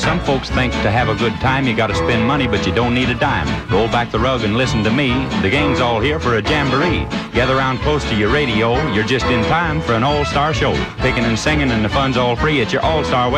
some folks think to have a good time you gotta spend money, but you don't need a dime. Roll back the rug and listen to me. The gang's all here for a jamboree. Gather round close to your radio. You're just in time for an all-star show. Picking and singing and the fun's all free at your all-star